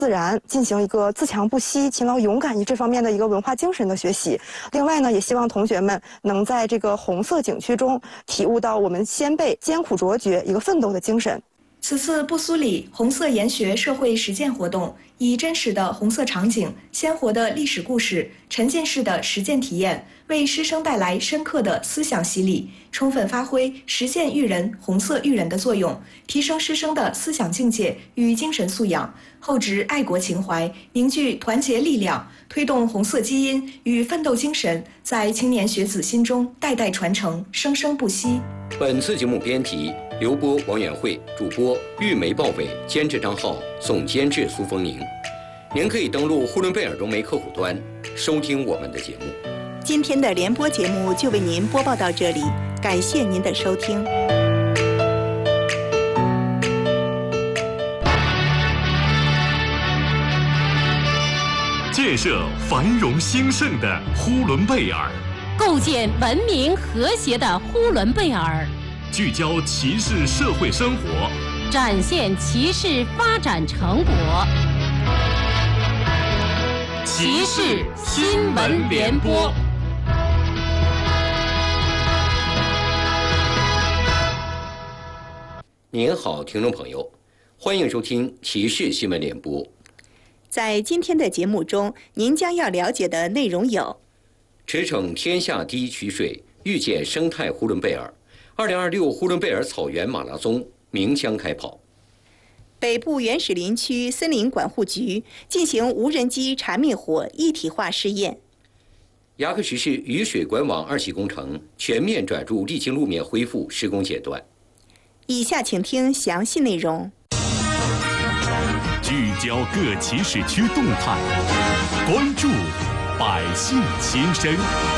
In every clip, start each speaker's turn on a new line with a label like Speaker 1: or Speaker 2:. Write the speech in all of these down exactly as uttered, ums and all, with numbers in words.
Speaker 1: 自然进行一个自强不息、勤劳勇敢这方面的一个文化精神的学习。另外呢，也希望同学们能在这个红色景区中体悟到我们先辈艰苦卓绝、一个奋斗的精神。
Speaker 2: 此次布苏里红色研学社会实践活动，以真实的红色场景、鲜活的历史故事、沉浸式的实践体验，为师生带来深刻的思想洗礼，充分发挥实践育人、红色育人的作用，提升师生的思想境界与精神素养，厚植爱国情怀，凝聚团结力量，推动红色基因与奋斗精神在青年学子心中代代传承，生生不息。
Speaker 3: 本次节目编题刘波、王远慧，主播玉梅、鲍伟，监制张浩，总监制苏丰宁。您可以登录呼伦贝尔融媒客户端收听我们的节目。
Speaker 4: 今天的联播节目就为您播报到这里，感谢您的收听。
Speaker 5: 建设繁荣兴盛的呼伦贝尔，
Speaker 6: 构建文明和谐的呼伦贝尔，
Speaker 5: 聚焦骑士社会生活，
Speaker 6: 展现骑士发展成果。骑士新闻联播。
Speaker 3: 您好，听众朋友，欢迎收听骑士新闻联播。
Speaker 4: 在今天的节目中，您将要了解的内容有：
Speaker 3: 驰骋天下第一曲水，遇见生态呼伦贝尔。二零二六呼伦贝尔草原马拉松鸣枪开跑。
Speaker 4: 北部原始林区森林管护局进行无人机查灭火一体化试验。
Speaker 3: 牙克石市雨水管网二期工程全面转入沥青路面恢复施工阶段。
Speaker 4: 以下请听详细内容。
Speaker 5: 聚焦各骑士区动态，关注百姓心声。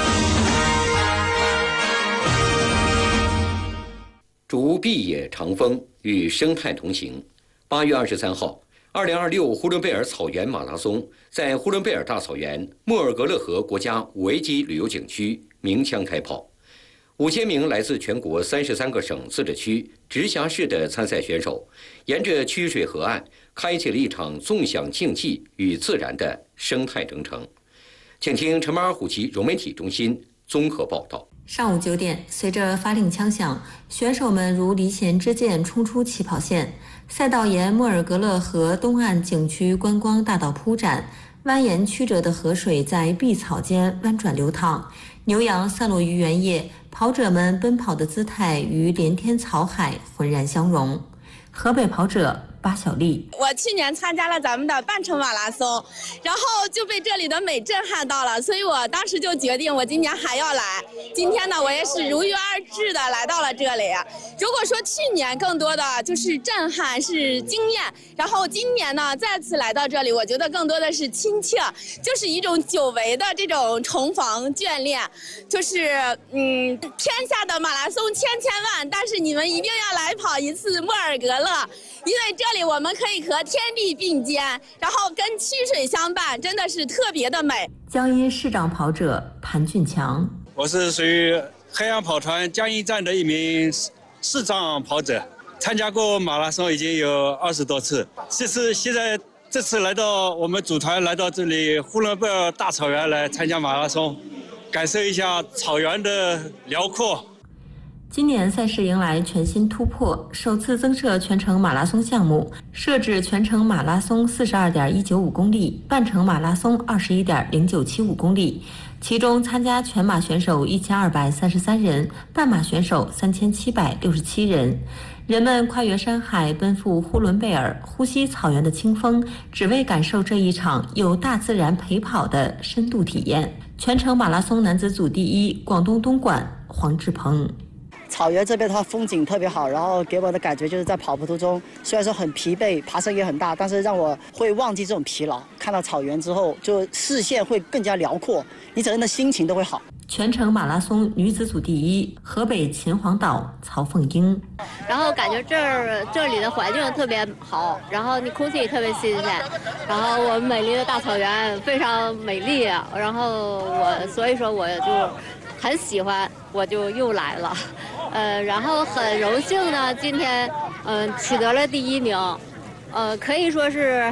Speaker 3: 逐碧野长风，与生态同行。八月二十三号，二零二六呼伦贝尔草原马拉松在呼伦贝尔大草原莫尔格勒河国家五 A 级旅游景区鸣枪开跑。五千名来自全国三十三个省、自治区、直辖市的参赛选手，沿着曲水河岸，开启了一场纵享竞技与自然的生态征程。请听陈马尔虎旗融媒体中心综合报道。
Speaker 7: 上午九点，随着发令枪响，选手们如离弦之箭冲出起跑线。赛道沿莫尔格勒河东岸景区观光大道铺展，蜿蜒曲折的河水在碧草间弯转流淌，牛羊散落于原野，跑者们奔跑的姿态与连天草海浑然相融。河北跑者巴小丽，
Speaker 8: 我去年参加了咱们的半程马拉松，然后就被这里的美震撼到了，所以我当时就决定我今年还要来。今天呢，我也是如约而至的来到了这里。如果说去年更多的就是震撼，是经验，然后今年呢再次来到这里，我觉得更多的是亲切，就是一种久违的这种重逢眷恋，就是嗯，天下的马拉松千千万，但是你们一定要来跑一次莫尔格勒。因为这里我们可以和天地并肩，然后跟曲水相伴，真的是特别的美。
Speaker 7: 江阴市长跑者潘俊强，
Speaker 9: 我是属于海洋跑团江阴站的一名市长跑者，参加过马拉松已经有二十多次。这次现在这次来到我们组团来到这里呼伦贝尔大草原来参加马拉松，感受一下草原的辽阔。
Speaker 7: 今年赛事迎来全新突破，首次增设全程马拉松项目，设置全程马拉松四十二点一九五公里，半程马拉松二十一点零九七五公里。其中参加全马选手一千二百三十三人，半马选手三千七百六十七人。人们跨越山海，奔赴呼伦贝尔，呼吸草原的清风，只为感受这一场有大自然陪跑的深度体验。全程马拉松男子组第一，广东东莞黄志鹏。
Speaker 10: 草原这边的话风景特别好，然后给我的感觉就是在跑步途中，虽然说很疲惫，爬升也很大，但是让我会忘记这种疲劳。看到草原之后，就视线会更加辽阔，你整个人的心情都会好。
Speaker 7: 全程马拉松女子组第一，河北秦皇岛曹凤英。
Speaker 11: 然后感觉这儿这里的环境特别好，然后你空气也特别新鲜，然后我们美丽的大草原非常美丽，然后我所以说我就很喜欢，我就又来了。呃，然后很荣幸呢，今天嗯、呃、取得了第一名，呃，可以说是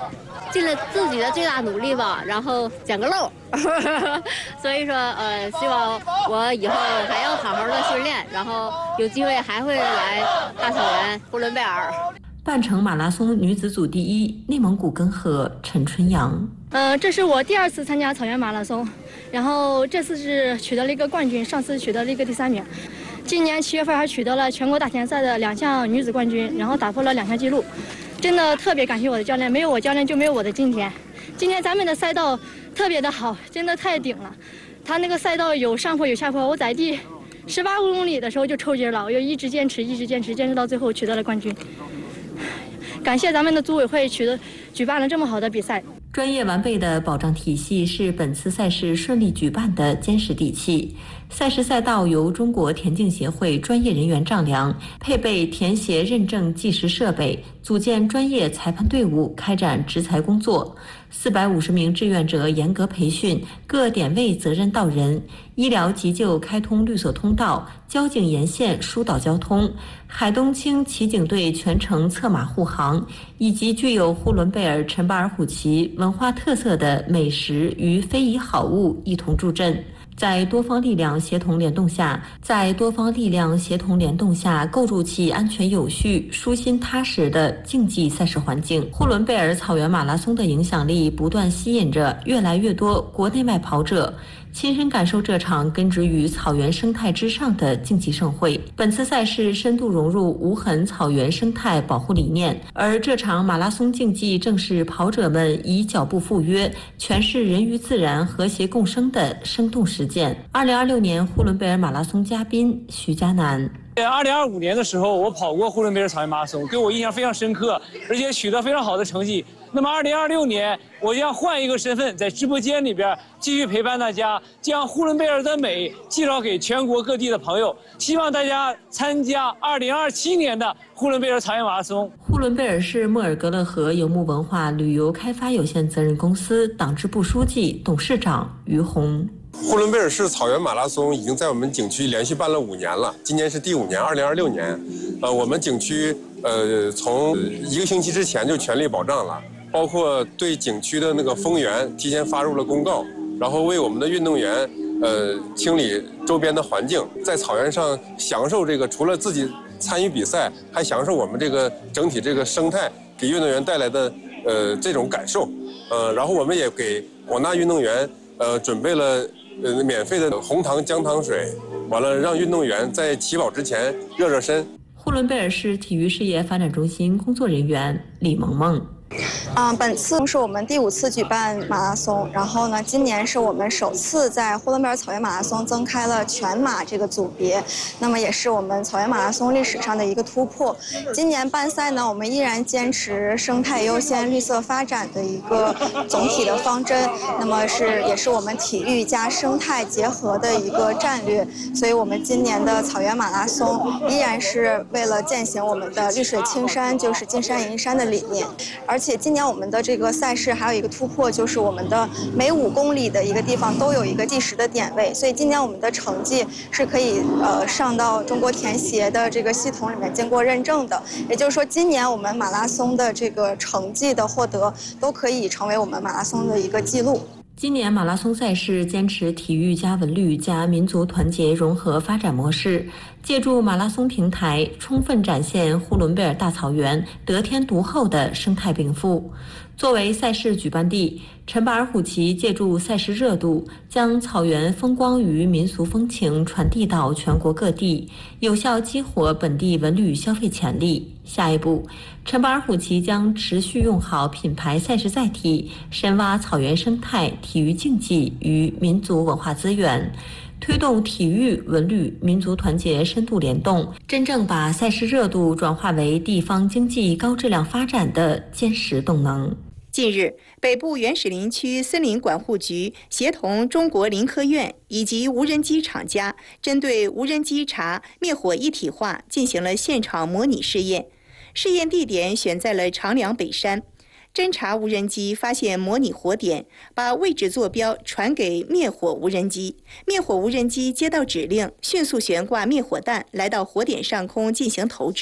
Speaker 11: 尽了自己的最大努力吧，然后捡个漏。所以说，呃，希望我以后还要好好的训练，然后有机会还会来大草原呼伦贝尔。
Speaker 7: 半程马拉松女子组第一，内蒙古根河陈春阳。
Speaker 12: 呃，这是我第二次参加草原马拉松，然后这次是取得了一个冠军，上次取得了一个第三名。今年七月份还取得了全国大田赛的两项女子冠军，然后打破了两项纪录。真的特别感谢我的教练，没有我教练就没有我的今天。今天咱们的赛道特别的好，真的太顶了。他那个赛道有上坡有下坡，我在第十八公里的时候就抽筋了，我又一直坚持，一直坚持，坚持到最后取得了冠军。感谢咱们的组委会取得举办了这么好的比赛。
Speaker 7: 专业完备的保障体系是本次赛事顺利举办的坚实底气。赛事赛道由中国田径协会专业人员丈量，配备田协认证计时设备，组建专业裁判队伍，开展执裁工作。四百五十名志愿者严格培训，各点位责任到人，医疗急救开通绿色通道，交警沿线疏导交通，海东青骑警队全程策马护航，以及具有呼伦贝尔陈巴尔虎旗文化特色的美食与非遗好物一同助阵。在多方力量协同联动下，在多方力量协同联动下，构筑起安全有序、舒心踏实的竞技赛事环境。呼伦贝尔草原马拉松的影响力不断吸引着越来越多国内外跑者，亲身感受这场根植于草原生态之上的竞技盛会。本次赛事深度融入无痕草原生态保护理念，而这场马拉松竞技正是跑者们以脚步赴约，诠释人与自然和谐共生的生动实践。二零二六年呼伦贝尔马拉松嘉宾徐嘉楠。
Speaker 13: 二零二五年的时候，我跑过呼伦贝尔草原马拉松，给我印象非常深刻，而且取得非常好的成绩。那么二零二六年，我将换一个身份，在直播间里边继续陪伴大家，将呼伦贝尔的美介绍给全国各地的朋友。希望大家参加二零二七年的呼伦贝尔草原马拉松。
Speaker 7: 呼伦贝尔市莫尔格勒河游牧文化旅游开发有限责任公司党支部书记、董事长于红。
Speaker 14: 呼伦贝尔市草原马拉松已经在我们景区连续办了五年了，今年是第五年，二零二六年。呃，我们景区呃从一个星期之前就全力保障了，包括对景区的那个风源提前发入了公告，然后为我们的运动员呃清理周边的环境，在草原上享受这个除了自己参与比赛，还享受我们这个整体这个生态给运动员带来的呃这种感受。呃，然后我们也给广大运动员呃准备了。呃，免费的红糖姜糖水，完了让运动员在起跑之前热热身。
Speaker 7: 呼伦贝尔市体育事业发展中心工作人员李萌萌。
Speaker 15: 嗯，本次是我们第五次举办马拉松，然后呢，今年是我们首次在呼伦贝尔草原马拉松增开了全马这个组别，那么也是我们草原马拉松历史上的一个突破。今年办赛呢，我们依然坚持生态优先、绿色发展的一个总体的方针，那么是也是我们体育加生态结合的一个战略。所以我们今年的草原马拉松依然是为了践行我们的绿水青山就是金山银山的理念，而且今年我们的这个赛事还有一个突破，就是我们的每五公里的一个地方都有一个计时的点位，所以今年我们的成绩是可以呃上到中国田协的这个系统里面经过认证的。也就是说，今年我们马拉松的这个成绩的获得都可以成为我们马拉松的一个记录。
Speaker 7: 今年马拉松赛事坚持体育加文旅加民族团结融合发展模式，借助马拉松平台，充分展现呼伦贝尔大草原得天独厚的生态禀赋。作为赛事举办地，陈巴尔虎旗借助赛事热度，将草原风光与民俗风情传递到全国各地，有效激活本地文旅消费潜力。下一步，陈巴尔虎旗将持续用好品牌赛事载体，深挖草原生态、体育竞技与民族文化资源，推动体育、文旅、民族团结深度联动，真正把赛事热度转化为地方经济高质量发展的坚实动能。
Speaker 4: 近日，北部原始林区森林管护局协同中国林科院以及无人机厂家，针对无人机查灭火一体化进行了现场模拟试验。试验地点选在了长梁北山。侦察无人机发现模拟火点，把位置坐标传给灭火无人机。灭火无人机接到指令，迅速悬挂灭火弹来到火点上空进行投掷。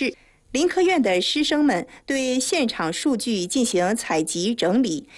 Speaker 4: 林科院的师生们对现场数据进行采集整理，